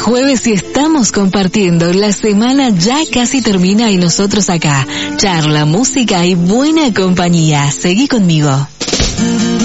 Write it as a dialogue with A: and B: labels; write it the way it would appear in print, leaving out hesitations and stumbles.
A: jueves y estamos compartiendo. La semana ya casi termina y nosotros acá. Charla, música y buena compañía. Seguí conmigo.